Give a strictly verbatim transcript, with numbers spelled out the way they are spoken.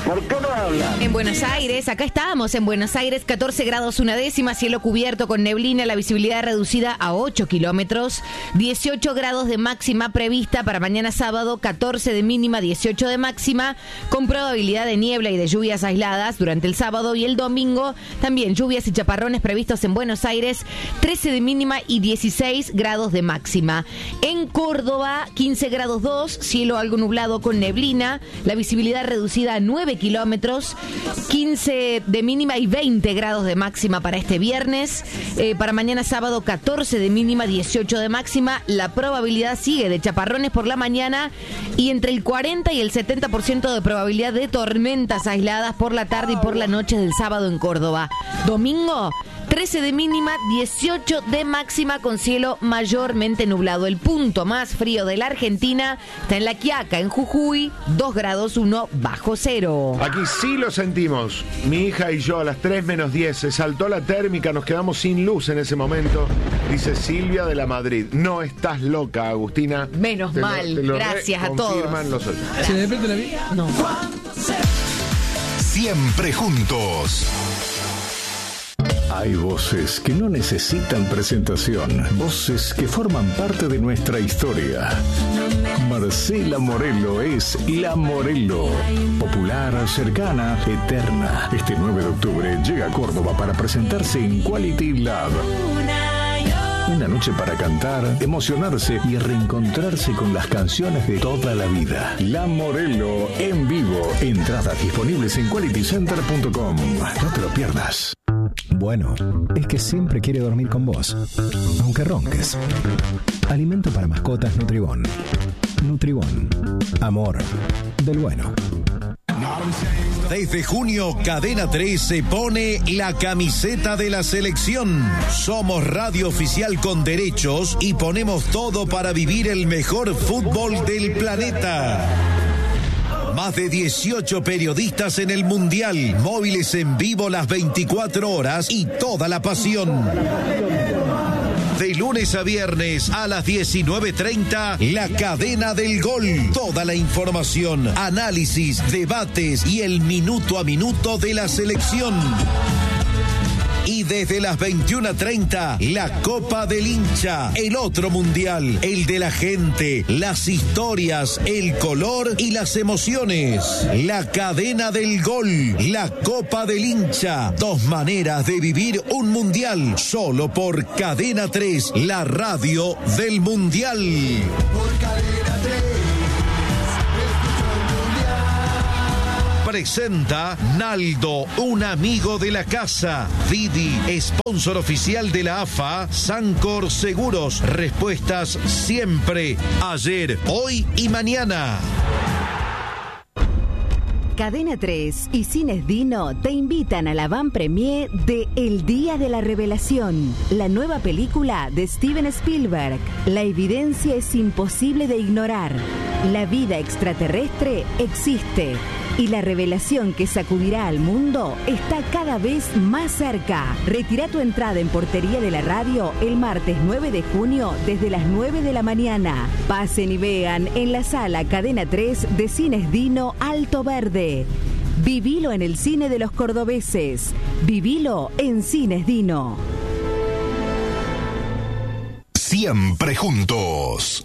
¿Por qué no hablan? En Buenos Aires, acá estamos, en Buenos Aires, catorce grados una décima, cielo cubierto con neblina, la visibilidad reducida a ocho kilómetros, dieciocho grados de máxima prevista para mañana sábado, catorce de mínima, dieciocho de máxima, con probabilidad de niebla y de lluvias aisladas durante el sábado y el domingo, también lluvias y chaparrones previstos en Buenos Aires, trece de mínima y dieciséis grados de máxima. En Córdoba, quince grados dos, cielo algo nublado con neblina, la visibilidad reducida a nueve kilómetros, quince de mínima y veinte grados de máxima para este viernes. Eh, para mañana sábado, catorce de mínima, dieciocho de máxima. La probabilidad sigue de chaparrones por la mañana y entre el cuarenta y el setenta por ciento de probabilidad de tormentas aisladas por la tarde y por la noche del sábado en Córdoba. Domingo, trece de mínima, dieciocho de máxima con cielo mayormente nublado. El punto más frío de la Argentina está en La Quiaca, en Jujuy, dos grados uno bajo cero. Aquí sí lo sentimos. Mi hija y yo a las tres menos diez se saltó la térmica, nos quedamos sin luz en ese momento. Dice Silvia de la Madrid. No estás loca, Agustina. Menos Te lo- mal, te lo gracias a reconfirman todos. los oyentes. ¿Se le despierta la vida? No. Siempre juntos. Hay voces que no necesitan presentación, voces que forman parte de nuestra historia. Marcela Morelo es La Morelo, popular, cercana, eterna. Este nueve de octubre llega a Córdoba para presentarse en Quality Lab. Una noche para cantar, emocionarse y reencontrarse con las canciones de toda la vida. La Morelo en vivo. Entradas disponibles en quality center punto com. No te lo pierdas. Bueno, es que siempre quiere dormir con vos, aunque ronques. Alimento para mascotas Nutribón. Nutribón. Amor del bueno. Desde junio, Cadena tres se pone la camiseta de la selección. Somos radio oficial con derechos y ponemos todo para vivir el mejor fútbol del planeta. Más de dieciocho periodistas en el Mundial, móviles en vivo las veinticuatro horas y toda la pasión. De lunes a viernes a las diecinueve treinta, La Cadena del Gol. Toda la información, análisis, debates y el minuto a minuto de la selección. Y desde las veintiuna treinta, la Copa del Hincha, el otro mundial, el de la gente, las historias, el color y las emociones. La Cadena del Gol, la Copa del Hincha, dos maneras de vivir un mundial, solo por Cadena tres, la radio del mundial. Por Cadena tres. Presenta Naldo, un amigo de la casa. Didi, sponsor oficial de la A F A. Sancor Seguros, respuestas siempre, ayer, hoy y mañana. Cadena tres y Cines Dino te invitan a la van premier de El Día de la Revelación, la nueva película de Steven Spielberg. La evidencia es imposible de ignorar. La vida extraterrestre existe y la revelación que sacudirá al mundo está cada vez más cerca. Retira tu entrada en Portería de la Radio el martes nueve de junio desde las nueve de la mañana. Pasen y vean en la sala Cadena tres de Cines Dino Alto Verde. Vivilo en el cine de los cordobeses. Vivilo en Cines Dino. Siempre juntos.